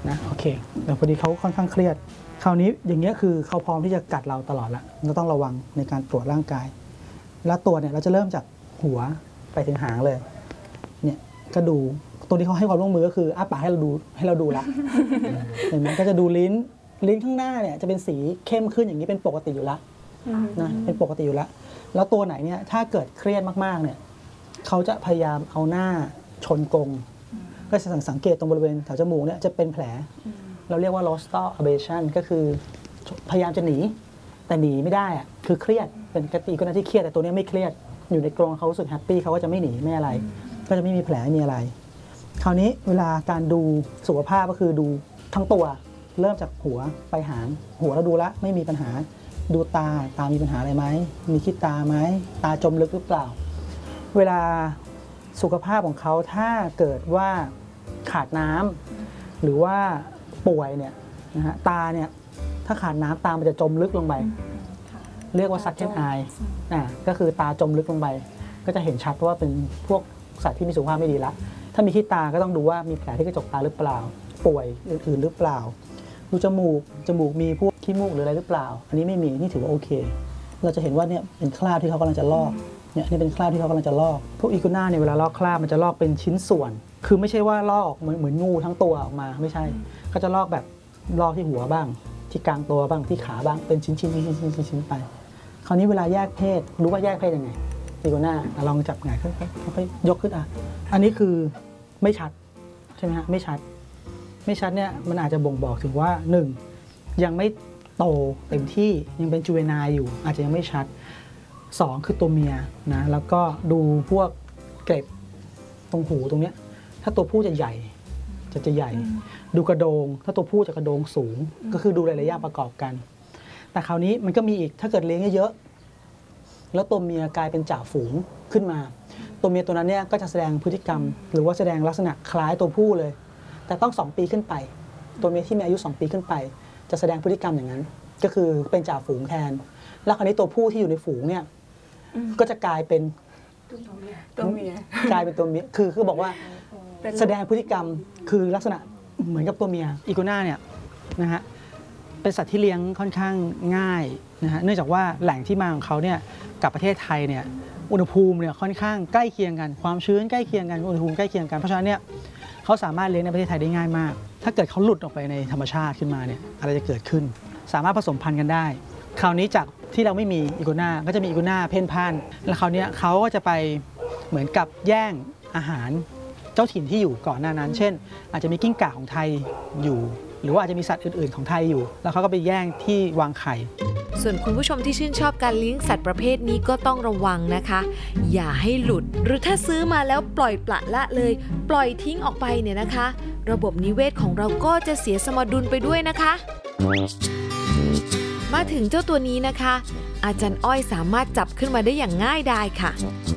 นะโอเคแต่พอดีเขาค่อนข้างเครียดคราวนี้อย่างเงี้ยคือเขาพร้อมที่จะกัดเราตลอดละเราต้องระวังในการตรวจร่างกายแล้วตัวเนี่ยเราจะเริ่มจากหัวไปถึงหางเลยเนี่ยก็ดูตัวที่เขาให้ความร่วมมือก็คืออ้าปากให้เราดูละเห็นไหมก็จะดูลิ้นข้างหน้าเนี่ยจะเป็นสีเข้มขึ้นอย่างนี้เป็นปกติอยู่แล้วนะเป็นปกติอยู่แล้วแล้วตัวไหนเนี่ยถ้าเกิดเครียดมากๆเนี่ยเขาจะพยายามเอาหน้าชนกรงก็จะสังเกตตรงบริเวณแถวจมูกเนี่ยจะเป็นแผลเราเรียกว่า rostral abrasion ก็คือพยายามจะหนีแต่หนีไม่ได้อะคือเครียดเป็นปกติคนนั้นที่เครียดแต่ตัวนี้ไม่เครียดอยู่ในกรงเขารู้สึกแฮปปี้เขาก็จะไม่หนีไม่อะไรก็จะไม่มีแผลไม่มีอะไรคราวนี้เวลาการดูสุขภาพก็คือดูทั้งตัวเริ่มจากหัวไปหางหัวเราดูแล้วไม่มีปัญหาดูตามีปัญหาอะไรไหมมีขี้ตาไหมตาจมลึกหรือเปล่าเวลาสุขภาพของเขาถ้าเกิดว่าขาดน้ำหรือว่าป่วยเนี่ยนะฮะตาเนี่ยถ้าขาดน้ำตามันจะจมลึกลงไปเรียกว่า sunken eye ก็คือตาจมลึกลงไปก็จะเห็นชัดว่าเป็นพวกสัตว์ที่มีสุขภาพไม่ดีละถ้ามีขี้ตาก็ต้องดูว่ามีแผลที่กระจกตาหรือเปล่าป่วยอื่นๆหรือเปล่าดูจมูกมีพวกขี้มูกหรืออะไรหรือเปล่าอันนี้ไม่มีนี่ถือว่าโอเคเราจะเห็นว่าเนี่ยเป็นคราบที่เขากำลังจะลอกเนี่ยนี่เป็นคราบที่เขากำลังจะลอกพวกอีกัวน่าเนี่ยเวลาลอกคราบมันจะลอกเป็นชิ้นส่วนคือไม่ใช่ว่าลอกเหมือนงูทั้งตัวออกมาไม่ใช่ก็จะลอกแบบลอกที่หัวบ้างที่กลางตัวบ้างที่ขาบ้างเป็นชิ้นไปคราวนี้เวลาแยกเพศรู้ว่าแยกเพศยังไงอีกัวน่าลองจับหงายค่อยๆยกขึ้นอันนี้คือไม่ชัดใช่ไหมฮะไม่ชัดเนี่ยมันอาจจะบ่งบอกถึงว่า1ยังไม่โตเต็มที่ยังเป็นจูเวนายอยู่อาจจะยังไม่ชัด2คือตัวเมียนะแล้วก็ดูพวกเกล็ดตรงหูตรงเนี้ยถ้าตัวผู้จะใหญ่จะใหญ่ดูกระโดงถ้าตัวผู้จะกระโดงสูงก็คือดูหลายๆอย่างประกอบกันแต่คราวนี้มันก็มีอีกถ้าเกิดเลี้ยงเยอะๆแล้วตัวเมียกลายเป็นจ่าฝูงขึ้นมาตัวเมียตัวนั้นเนี่ยก็จะแสดงพฤติกรรมหรือว่าแสดงลักษณะคล้ายตัวผู้เลยแต่ต้อง2 ปีขึ้นไปตัวเมียที่มีอายุ2 ปีขึ้นไปจะแสดงพฤติกรรมอย่างนั้นก็คือเป็นจ่าฝูงแทนแล้วคราวนี้ตัวผู้ที่อยู่ในฝูงเนี่ยก็จะกลายเป็นตัวเมียกลายเป็นตัวเมียคือบอกว่าแสดงพฤติกรรมคือลักษณะเหมือนกับตัวเมียอีกัวน่าเนี่ยนะฮะเป็นสัตว์ที่เลี้ยงค่อนข้างง่ายนะฮะเนื่องจากว่าแหล่งที่มาของเขาเนี่ยกับประเทศไทยเนี่ยอุณหภูมิเนี่ยค่อนข้างใกล้เคียงกันความชื้นใกล้เคียงกันอุณหภูมิใกล้เคียงกันเพราะฉะนั้นเนี่ยเขาสามารถเลี้ยงในประเทศไทยได้ง่ายมากถ้าเกิดเขาหลุดออกไปในธรรมชาติขึ้นมาเนี่ยอะไรจะเกิดขึ้นสามารถผสมพันธุ์กันได้คราวนี้จากที่เราไม่มีอีกัวน่าก็จะมีอีกัวน่าเพ่นพ่านแล้วคราวนี้เขาก็จะไปเหมือนกับแย่งอาหารเจ้าถิ่นที่อยู่ก่อนหน้านั้นเช่นอาจจะมีกิ้งก่าของไทยอยู่หรือว่าอาจจะมีสัตว์อื่นๆของไทยอยู่แล้วเขาก็ไปแย่งที่วางไข่ส่วนคุณผู้ชมที่ชื่นชอบการเลี้ยงสัตว์ประเภทนี้ก็ต้องระวังนะคะอย่าให้หลุดหรือถ้าซื้อมาแล้วปล่อยปละละเลยปล่อยทิ้งออกไปเนี่ยนะคะระบบนิเวศของเราก็จะเสียสมดุลไปด้วยนะคะมาถึงเจ้าตัวนี้นะคะอาจารย์อ้อยสามารถจับขึ้นมาได้อย่างง่ายดายค่ะ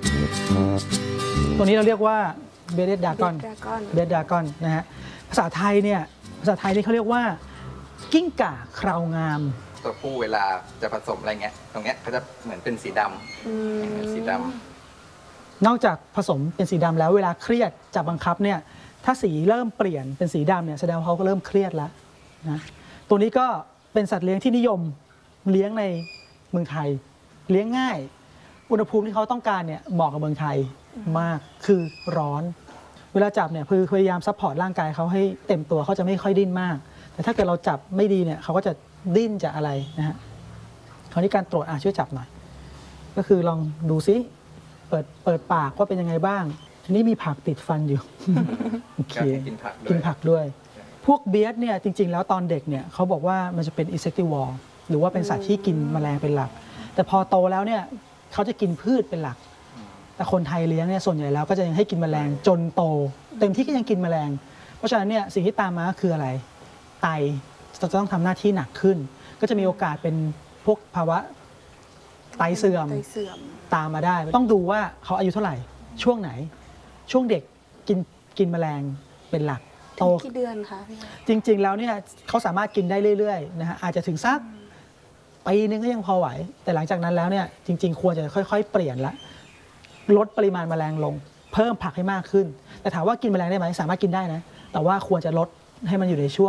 ตัวนี้เราเรียกว่าเบเดดากอนนะฮะภาษาไทยนี่เขาเรียกว่ากิ้งก่าคราวงามตัวผู้เวลาจะผสมอะไรเงี้ยตรงเนี้ยเขาจะเหมือนเป็นสีดำสีดำนอกจากผสมเป็นสีดำแล้วเวลาเครียดจับบังคับเนี่ยถ้าสีเริ่มเปลี่ยนเป็นสีดำเนี่ยแสดงว่าเขาก็เริ่มเครียดแล้วนะตัวนี้ก็เป็นสัตว์เลี้ยงที่นิยมเลี้ยงในเมืองไทยเลี้ยงง่ายอุณหภูมิที่เขาต้องการเนี่ยเหมาะกับเมืองไทยมากคือร้อนเวลาจับเนี่ยคือพยายามซัพพอร์ตร่างกายเขาให้เต็มตัวเขาจะไม่ค่อยดิ้นมากแต่ถ้าเกิดเราจับไม่ดีเนี่ยเขาก็จะดิ้นจะอะไรนะฮะคราวนี้การตรวจช่วยจับหน่อยก็คือลองดูซิเปิดปากว่าเป็นยังไงบ้างทีนี้มีผักติดฟันอยู่โอเคกินผักด้วยพวกเบียดเนี่ยจริงๆแล้วตอนเด็กเนี่ยเขาบอกว่ามันจะเป็น insectivore หรือว่าเป็นสัตว์ที่กินแมลงเป็นหลักแต่พอโตแล้วเนี่ยเขาจะกินพืชเป็นหลักแต่คนไทยเลี้ยงเนี่ยส่วนใหญ่แล้วก็จะยังให้กินแมลงจนโตเต็มที่ก็ยังกินแมลงเพราะฉะนั้นเนี่ยสิ่งที่ตามมาคืออะไรไตจะต้องทำหน้าที่หนักขึ้นก็จะมีโอกาสเป็นพวกภาวะไตเสื่อมตามมาได้ต้องดูว่าเขาอายุเท่าไหร่ช่วงไหนช่วงเด็กกินแมลงเป็นหลักโตกี่เดือนคะจริงๆแล้วเนี่ยเขาสามารถกินได้เรื่อยๆนะฮะอาจจะถึงสักปีนึงก็ยังพอไหวแต่หลังจากนั้นแล้วเนี่ยจริงๆควรจะค่อยๆเปลี่ยนละลดปริมาณแมลงลงเพิ่มผักให้มากขึ้นแต่ถามว่ากินแมลงได้ไหมสามารถกินได้นะแต่ว่าควรจะลดให้มันอยู่ในช่วง